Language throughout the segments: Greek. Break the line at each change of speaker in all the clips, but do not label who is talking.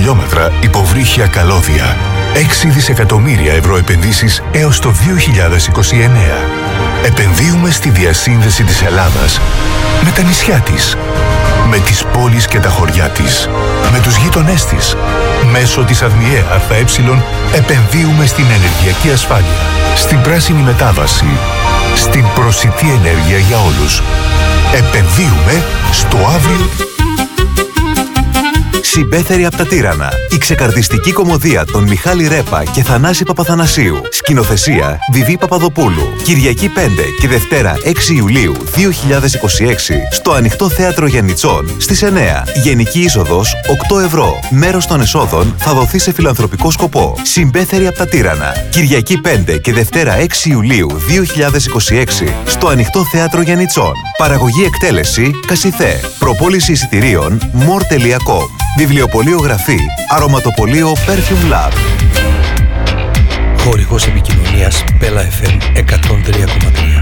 χιλιόμετρα υποβρύχια καλώδια. 6 δισεκατομμύρια ευρώ επενδύσεις έως το 2029. Επενδύουμε στη διασύνδεση της Ελλάδας με τα νησιά της, με τις πόλεις και τα χωριά της, με τους γείτονές της. Μέσω της ΑΔΜΙΕ ΑΕ επενδύουμε στην ενεργειακή ασφάλεια, στην πράσινη μετάβαση, στην προσιτή ενέργεια για όλους. Επενδύουμε στο αύριο.
Συμπέθεροι από τα Τύρανα. Η ξεκαρδιστική κωμωδία των Μιχάλη Ρέπα και Θανάση Παπαθανασίου. Σκηνοθεσία Βιβί Παπαδοπούλου. Κυριακή 5 και Δευτέρα 6 Ιουλίου 2026 στο Ανοιχτό Θέατρο Γιαννιτσών στις 9. Γενική είσοδος 8 ευρώ. Μέρος των εσόδων θα δοθεί σε φιλανθρωπικό σκοπό. Συμπέθεροι από τα Τύρανα. Κυριακή 5 και Δευτέρα 6 Ιουλίου 2026 στο Ανοιχτό Θέατρο Γιαννιτσών. Παραγωγή εκτέλεση Κασιθέ. Προπόληση εισιτηρίων more.com. Βιβλιοπωλείο Γραφή, αρωματοπωλείο Perfume Lab.
Χορηγός επικοινωνίας Bella FM 103,3.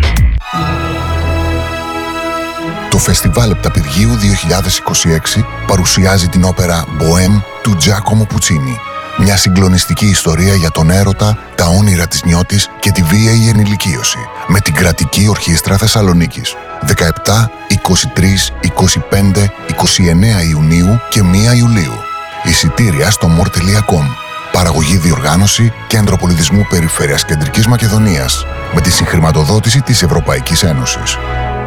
Το Φεστιβάλ Επταπηργίου 2026 παρουσιάζει την όπερα Bohème του Τζάκομο Πουτσίνι. Μια συγκλονιστική ιστορία για τον έρωτα, τα όνειρα της νιώτης και τη βίαιη ενηλικίωση. Με την Κρατική Ορχήστρα Θεσσαλονίκης. 17, 23, 25, 29 Ιουνίου και 1 Ιουλίου. Εισιτήρια στο more.com. Παραγωγή, διοργάνωση Κέντρο Πολιτισμού Περιφέρειας Κεντρικής Μακεδονίας. Με τη συγχρηματοδότηση της Ευρωπαϊκής Ένωσης.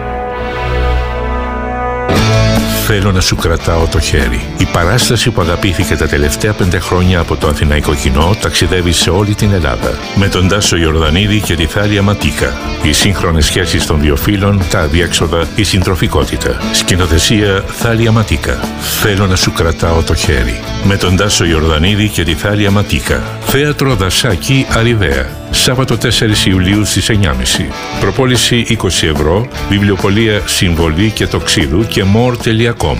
Θέλω να σου κρατάω το χέρι. Η παράσταση που αγαπήθηκε τα τελευταία 5 χρόνια από το αθηναϊκό κοινό ταξιδεύει σε όλη την Ελλάδα. Με τον Τάσο Ιορδανίδη και τη Θάλια Ματίκα. Οι σύγχρονες σχέσεις των δύο φύλων, τα αδιέξοδα, η συντροφικότητα. Σκηνοθεσία Θάλια Ματίκα. Θέλω να σου κρατάω το χέρι. Με τον Τάσο Ιορδανίδη και τη Θάλια Ματίκα. Θέατρο Δασάκη Αριδαία. Σάββατο 4 Ιουλίου στις 9.30. Προπόληση 20 ευρώ. Βιβλιοπωλεία Συμβολή και Τοξίδου και more.com.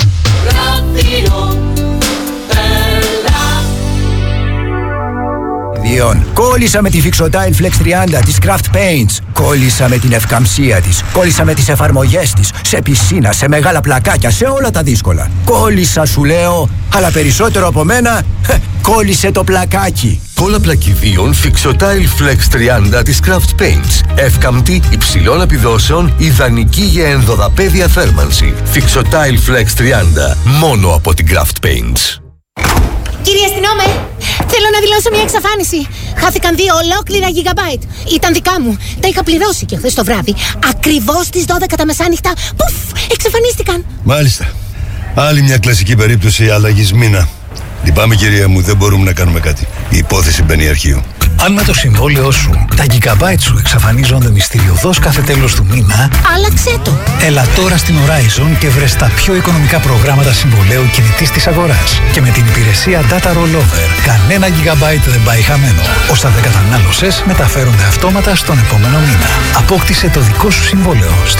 Κόλλησα με τη Fixotile Flex 30 της Craft Paints. Κόλλησα με την ευκαμψία της. Κόλλησα με τις εφαρμογές της. Σε πισίνα, σε μεγάλα πλακάκια, σε όλα τα δύσκολα. Κόλλησα σου λέω, αλλά περισσότερο από μένα, κόλλησε το πλακάκι.
Κόλλα πλακιδίων Fixotile Flex 30 της Craft Paints. Εύκαμπτη, υψηλών επιδόσεων, ιδανική για ενδοδαπέδια θέρμανση. Fixotile Flex 30, μόνο από την Craft Paints.
Κύριε αστυνόμε, θέλω να δηλώσω μια εξαφάνιση. Χάθηκαν 2 ολόκληρα gigabyte. Ήταν δικά μου. Τα είχα πληρώσει και χθες το βράδυ. Ακριβώς στις 12 τα μεσάνυχτα. Πουφ, εξαφανίστηκαν.
Μάλιστα. Άλλη μια κλασική περίπτωση αλλαγής μήνα. Λυπάμαι κυρία μου, δεν μπορούμε να κάνουμε κάτι. Η υπόθεση μπαίνει αρχείο.
Αν με το συμβόλαιό σου τα gigabyte σου εξαφανίζονται μυστηριωδώς κάθε τέλος του μήνα,
άλλαξε το.
Έλα τώρα στην Horizon και βρες τα πιο οικονομικά προγράμματα συμβολαίου κινητής της αγοράς. Και με την υπηρεσία Data Rollover, κανένα gigabyte δεν πάει χαμένο. Όσα δεν κατανάλωσες μεταφέρονται αυτόματα στον επόμενο μήνα. Απόκτησε το δικό σου συμβόλαιο στο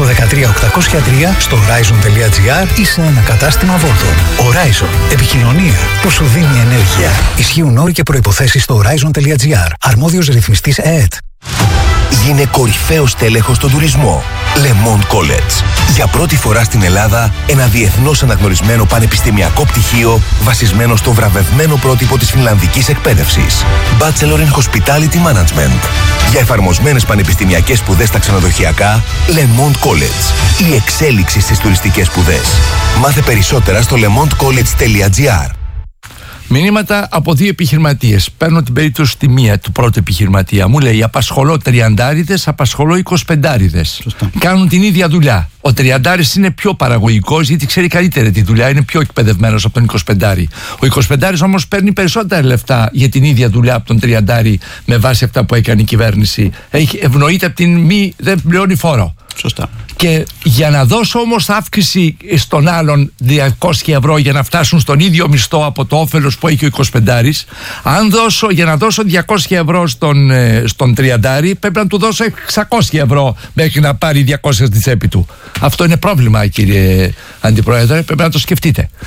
13803, στο horizon.gr ή σε ένα κατάστημα Volton. Horizon. Επικοινωνία που σου δίνει ενέργεια. Ισχύουν όροι και προϋποθέσεις στο horizon.gr. Αρμόδιος ρυθμιστής ΕΕΤ.
Γίνε κορυφαίος τέλεχος στον τουρισμό. Le Monde College. Για πρώτη φορά στην Ελλάδα, ένα διεθνώς αναγνωρισμένο πανεπιστημιακό πτυχίο βασισμένο στο βραβευμένο πρότυπο της φινλανδικής εκπαίδευσης. Bachelor in Hospitality Management. Για εφαρμοσμένες πανεπιστημιακές σπουδές στα ξενοδοχειακά, Le Monde College. Η εξέλιξη στις τουριστικές σπουδές. Μάθε περισσότερα στο lemondecollege.gr.
Μηνύματα από 2 επιχειρηματίες. Παίρνω την περίπτωση τη μία του πρώτου επιχειρηματία. Μου λέει: απασχολώ 30άριδες, απασχολώ 25άριδες. Κάνουν την ίδια δουλειά. Ο 30άρης είναι πιο παραγωγικός γιατί ξέρει καλύτερα τη δουλειά, είναι πιο εκπαιδευμένος από τον 25άρη. Ο 25άρης όμως παίρνει περισσότερα λεφτά για την ίδια δουλειά από τον 30άρη με βάση αυτά που έκανε η κυβέρνηση. Ευνοείται από την μη, δεν πληρώνει φόρο.
Σωστά.
Και για να δώσω όμως αύξηση στον άλλον 200 ευρώ για να φτάσουν στον ίδιο μισθό από το όφελος που έχει ο 25άρης, για να δώσω 200 ευρώ στον 30άρη, πρέπει να του δώσω 600 ευρώ μέχρι να πάρει 200 στη τσέπη του. Αυτό είναι πρόβλημα, κύριε Αντιπρόεδρε, πρέπει να το σκεφτείτε.
Δείτε.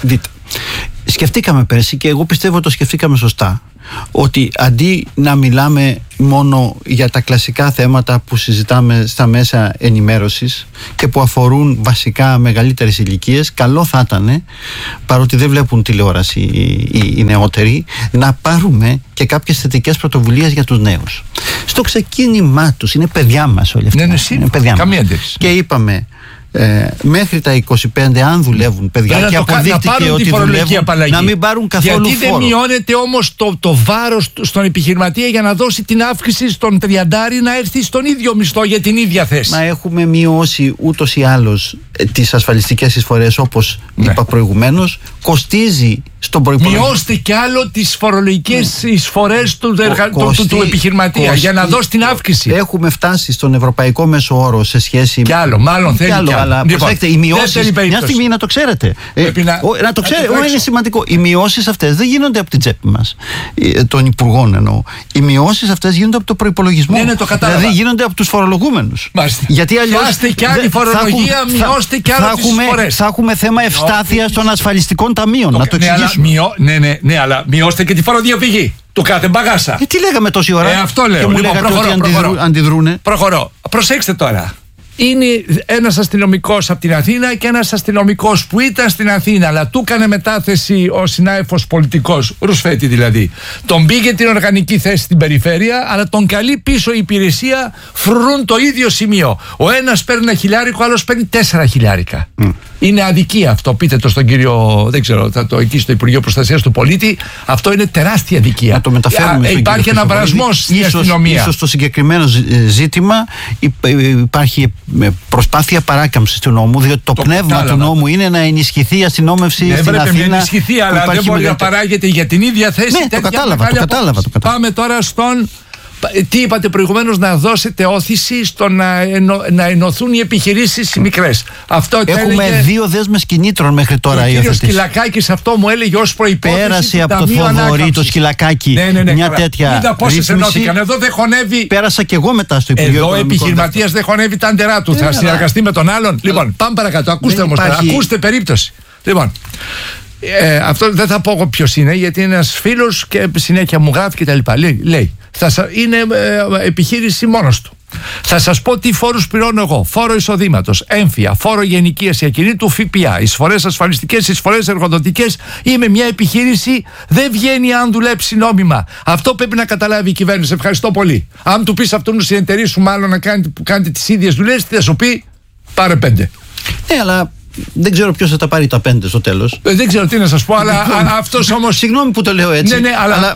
Σκεφτήκαμε πέρσι, και εγώ πιστεύω ότι το σκεφτήκαμε σωστά, ότι αντί να μιλάμε μόνο για τα κλασικά θέματα που συζητάμε στα μέσα ενημέρωσης και που αφορούν βασικά μεγαλύτερες ηλικίες, καλό θα ήταν, παρότι δεν βλέπουν τηλεόραση οι νεότεροι, να πάρουμε και κάποιες θετικές πρωτοβουλίες για τους νέους. Στο ξεκίνημά τους, είναι παιδιά μας όλοι αυτοί. Είναι παιδιά μας. Και είπαμε, μέχρι τα 25, αν δουλεύουν παιδιά και αποδείχτηκε ότι δουλεύουν, να μην πάρουν καθόλου
γιατί
φόρο.
Δεν μειώνεται όμως το βάρος στον επιχειρηματία για να δώσει την αύξηση στον 30 να έρθει στον ίδιο μισθό για την ίδια θέση?
Μα έχουμε μειώσει ούτως ή άλλως τις ασφαλιστικές εισφορές, όπως είπα προηγουμένως. Κοστίζει στον προϋπολογισμό.
Μειώστε κι άλλο τις φορολογικές εισφορές του επιχειρηματία για να δώσει την αύξηση.
Έχουμε φτάσει στον ευρωπαϊκό μέσο όρο σε σχέση.
Κι άλλο, μάλλον θέλει κι άλλο.
Αλλά προσέξτε, οι μειώσεις. Μια στιγμή να το ξέρετε. Να το ξέρετε, είναι σημαντικό. Οι μειώσεις αυτές δεν γίνονται από την τσέπη μας, των υπουργών εννοώ. Οι μειώσεις αυτές γίνονται από το προϋπολογισμό.
Ναι, το κατάλαβα.
Δηλαδή γίνονται από τους φορολογούμενους. Γιατί αλλιώς.
Μειώστε κι άλλη φορολογία, μειώστε κι άλλο τις εισφορές.
Θα έχουμε θέμα ευστάθειας των ασφαλιστικών ταμείων. Να το εξηγήσουμε.
Ναι, αλλά μειώστε και τη φοροδιαφυγή του κάθε μπαγάσα.
Τι λέγαμε τόση ώρα?
Αυτό λέω.
Και μου λέγατε ότι αντιδρούνε.
Προχωρώ. Προσέξτε τώρα. Είναι ένας αστυνομικός από την Αθήνα και ένας αστυνομικός που ήταν στην Αθήνα, αλλά του έκανε μετάθεση ο συνάδελφος πολιτικός, Ρουσφέτη δηλαδή. Τον πήγε την οργανική θέση στην περιφέρεια, αλλά τον καλεί πίσω η υπηρεσία, φρουρούν το ίδιο σημείο. Ο ένας παίρνει 1 χιλιάρικο, ο άλλος παίρνει 4 χιλιάρικα. Είναι αδικία αυτό. Πείτε το στον κύριο, δεν ξέρω, εκεί στο Υπουργείο Προστασίας του Πολίτη. Αυτό είναι τεράστια αδικία.
Να το μεταφέρουμε.
Υπάρχει ένα βρασμός στην αστυνομία.
Ίσως στο συγκεκριμένο ζήτημα υπάρχει προσπάθεια παράκαμψης του νόμου, διότι το πνεύμα του νόμου είναι να ενισχυθεί η αστυνόμευση στην Αθήνα.
Να ενισχυθεί, αλλά δεν μπορεί να παράγεται για την ίδια θέση.
Ναι, το κατάλαβα.
Πάμε τώρα στον. Τι είπατε προηγουμένως, να δώσετε όθηση στο να ενωθούν οι επιχειρήσεις οι μικρές. Αυτό
έχουμε έλεγε 2 δέσμες κινήτρων μέχρι τώρα.
Ο κύριος Σκυλακάκης αυτό μου έλεγε ως προϋπόθεση.
Πέρασε από το Θοδωρή το Σκυλακάκι μια τέτοια ρύθμιση.
Εδώ δεν χωνεύει.
Πέρασα και εγώ μετά στο Υπουργείο.
Εδώ ο επιχειρηματίας δεν χωνεύει τα αντερά του. Θα συνεργαστεί με τον άλλον. Λοιπόν, πάμε παρακάτω. Ακούστε όμως τώρα. Ακούστε περίπτωση. Λοιπόν. Αυτό δεν θα πω εγώ ποιος είναι, γιατί είναι ένας φίλος και συνέχεια μου γράφει κτλ. Λέει, είναι επιχείρηση μόνος του. Θα σας πω τι φόρους πληρώνω εγώ. Φόρο εισοδήματος, έμφυα, φόρο γενικείας ακινήτου, ΦΠΑ, εισφορές ασφαλιστικές, εισφορές εργοδοτικές. Είμαι μια επιχείρηση, δεν βγαίνει αν δουλέψει νόμιμα. Αυτό πρέπει να καταλάβει η κυβέρνηση. Ευχαριστώ πολύ. Αν του πεις αυτόν στην εταιρεία σου, μάλλον που κάνετε τις ίδιες δουλειές, τι θα σου πει? Πάρε 5.
Ναι, αλλά δεν ξέρω ποιος θα τα πάρει τα 5 στο τέλος.
Δεν ξέρω τι να σας πω, αλλά αυτός όμως.
Συγγνώμη που το λέω έτσι.
Ναι, αλλά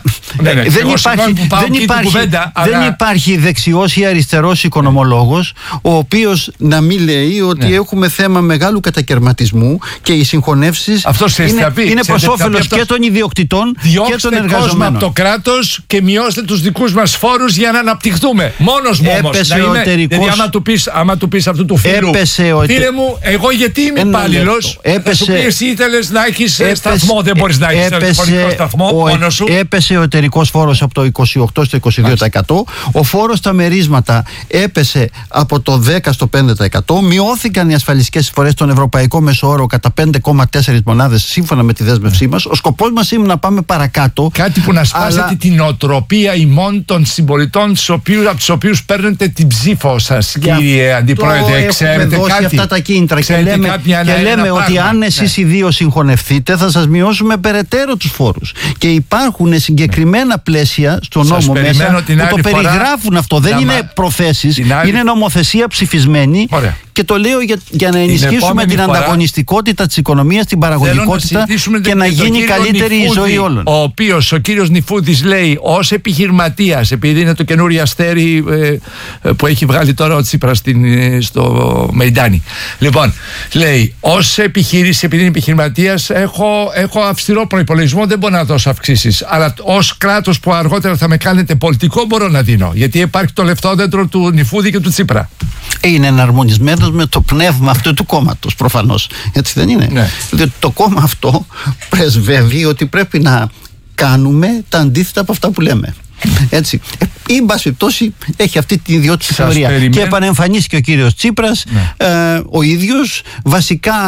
δεν υπάρχει δεξιός ή αριστερός οικονομολόγος ο οποίος να μην λέει ότι έχουμε θέμα μεγάλου κατακαιρματισμού και οι συγχωνεύσεις είναι προς όφελος και των ιδιοκτητών και των εργαζομένων.
Κόσμο από το κράτος και μειώστε τους δικούς μας φόρους για να αναπτυχθούμε. Μόνος μου όμως να είμαι. Δηλαδή άμα του πεις αυτού του φίλου, φίλε μου, εγώ γιατί είμαι υπάλληλος, θα σου πει εσύ ήθελες να έχεις σταθμό, δεν μπορείς να έχεις τηλεφωνικό σταθμό μόνος σου.
Έπεσε ο εταιρικός φόρος από το 28% στο 22%. Ο φόρος στα μερίσματα έπεσε από το 10% στο 5%. Μειώθηκαν οι ασφαλιστικές εισφορές στον ευρωπαϊκό μεσόωρο κατά 5,4 μονάδες σύμφωνα με τη δέσμευσή μας. Ο σκοπός μας είναι να πάμε παρακάτω.
Κάτι που να σπάσετε την οτροπία ημών των συμπολιτών από τους οποίους παίρνετε την ψήφο σας, κύριε Αντιπρόεδρε. Ξέρετε κάτι?
Αυτά τα κίνητρα και λέμε ότι αν εσείς οι δύο συγχωνευτείτε θα σας μειώσουμε περαιτέρω τους φόρους. Και υπάρχουν συγκεκριμένα πλαίσια στο νόμο μέσα που το περιγράφουν αυτό. Δεν είναι προθέσεις, είναι νομοθεσία ψηφισμένη. Και το λέω για να ενισχύσουμε την ανταγωνιστικότητα της οικονομίας, την παραγωγικότητα και να γίνει καλύτερη η ζωή όλων.
Ο κύριος Νιφούδης λέει ως επιχειρηματίας, επειδή είναι το καινούριο αστέρι που έχει βγάλει τώρα ο Τσίπρας στο Μεϊντάνι. Λοιπόν, λέει ως επιχείρηση, επειδή είναι επιχειρηματίας, έχω αυστηρό προϋπολογισμό, δεν μπορώ να δώσω αυξήσεις. Αλλά ως κράτος που αργότερα θα με κάνετε πολιτικό, μπορώ να δίνω. Γιατί υπάρχει το λεφτόδεντρο του Νιφούδη και του Τσίπρα.
Είναι εναρμονισμένος με το πνεύμα αυτού του κόμματος, προφανώς. Έτσι δεν είναι? Ναι. Διότι το κόμμα αυτό πρεσβεύει ότι πρέπει να κάνουμε τα αντίθετα από αυτά που λέμε. Έτσι. Ή εν πάση περιπτώσει έχει αυτή την ιδιότητα θεωρία. Και επανεμφανίστηκε ο κύριος Τσίπρας, ο ίδιος, βασικά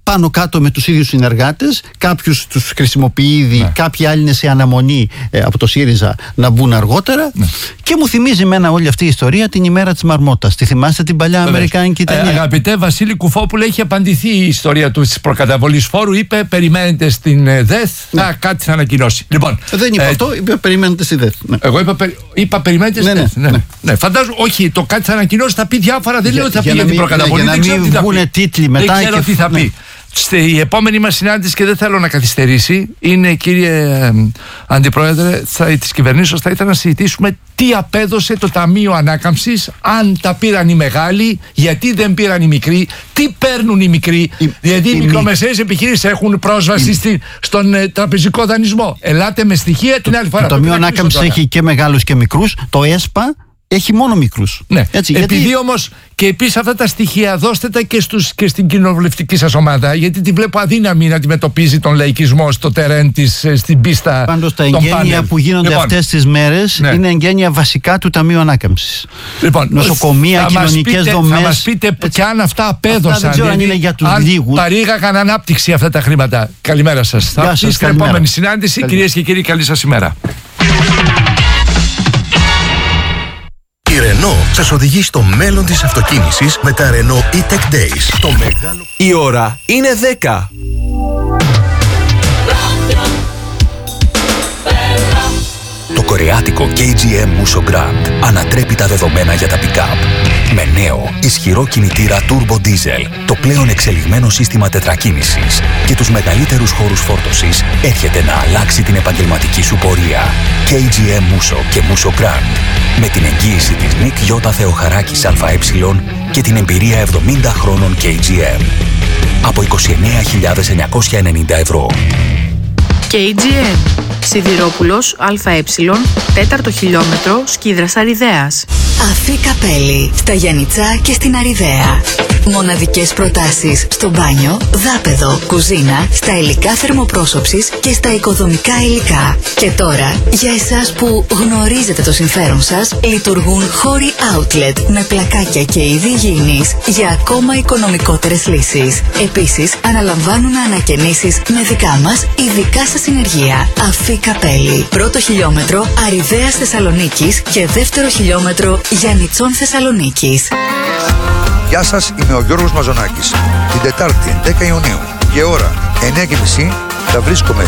πάνω κάτω με τους ίδιους συνεργάτες. Κάποιους τους χρησιμοποιεί ήδη, κάποιοι άλλοι είναι σε αναμονή από το ΣΥΡΙΖΑ να μπουν αργότερα. Και μου θυμίζει εμένα όλη αυτή η ιστορία την ημέρα της Μαρμότας. Τη θυμάστε την παλιά αμερικάνικη ταινία?
Αγαπητέ Βασίλη Κουφόπουλε, έχει απαντηθεί η ιστορία του της προκαταβολής φόρου. Είπε περιμένετε στην ΔΕΘ, κάτι θα ανακοινώσει. Λοιπόν,
δεν είπα αυτό, είπε περιμένετε στη ΔΕΘ.
Εγώ είπα περιμένετε στη ΔΕΘ. Ναι. Φαντάζομαι, όχι, το κάτι θα ανακοινώσει, θα πει διάφορα. Δεν λέω ότι θα πει για την προκαταβολή.
Για να μην βγουν τίτλοι μετά.
Δεν ξέρω τι θα πει. Η επόμενη μας συνάντηση, και δεν θέλω να καθυστερήσει, είναι, κύριε Αντιπρόεδρε της κυβερνήσεως, θα ήθελα να συζητήσουμε τι απέδωσε το Ταμείο Ανάκαμψης, αν τα πήραν οι μεγάλοι, γιατί δεν πήραν οι μικροί, τι παίρνουν οι μικροί, γιατί οι μικρομεσαίες επιχειρήσεις έχουν πρόσβαση στον τραπεζικό δανεισμό. Ελάτε με στοιχεία την άλλη φορά.
Το Ταμείο Ανάκαμψης έχει και μεγάλους και μικρούς. Το ΕΣΠΑ έχει μόνο μικρούς.
Ναι. Έτσι, επειδή όμως και επίσης αυτά τα στοιχεία δώστε τα και στην κοινοβουλευτική σας ομάδα, γιατί τη βλέπω αδύναμη να αντιμετωπίζει τον λαϊκισμό στο τερέν της, στην πίστα.
Πάντως τα εγγένεια που γίνονται αυτές τις μέρες είναι εγγένεια βασικά του Ταμείου Ανάκαμψης.
Λοιπόν,
νοσοκομεία, κοινωνικές δομές.
Θα μας πείτε και αν αυτά απέδωσαν.
Αυτά δεν ξέρω αν είναι για τους λίγους.
Παρήγαγαν ανάπτυξη αυτά τα χρήματα. Καλημέρα σας. Θα πει στην επόμενη συνάντηση. Κυρίες και κύριοι, καλή σας ημέρα.
Η Renault σας οδηγεί στο μέλλον της αυτοκίνησης με τα Renault E-Tech Days. Το μεγάλο...
Η ώρα είναι 10.
Το κορεάτικο KGM Musso Grand ανατρέπει τα δεδομένα για τα pick-up. Με νέο, ισχυρό κινητήρα Turbo Diesel, το πλέον εξελιγμένο σύστημα τετρακίνησης και τους μεγαλύτερους χώρους φόρτωσης, έρχεται να αλλάξει την επαγγελματική σου πορεία. KGM Musso και Musso Grand. Με την εγγύηση της Νικ Γιώτα Θεοχαράκης ΑΕ και την εμπειρία 70 χρόνων KGM. Από 29.990 ευρώ.
KGM. Σιδηρόπουλος ΑΕ, 4ο χιλιόμετρο, Σκίδρας Αριδέας.
Αφή Καπέλη, στα Γιαννιτσά και στην Αριδαία. Μοναδικές προτάσεις στο μπάνιο, δάπεδο, κουζίνα, στα υλικά θερμοπρόσωψης και στα οικοδομικά υλικά. Και τώρα, για εσάς που γνωρίζετε το συμφέρον σας, λειτουργούν χώροι outlet με πλακάκια και είδη υγιεινής για ακόμα οικονομικότερες λύσεις. Επίσης, αναλαμβάνουν ανακαινήσεις με δικά μας ειδικά σας συνεργεία. Αφή Καπέλη, πρώτο χιλιόμετρο Αριδέας Θεσσαλονίκης και δεύτερο χιλιόμετρο Γιαννιτσών Θεσσαλονίκης.
Γεια σας, είμαι ο Γιώργος Μαζονάκης. Την Τετάρτη, 10 Ιουνίου και ώρα 9:30 θα βρίσκομαι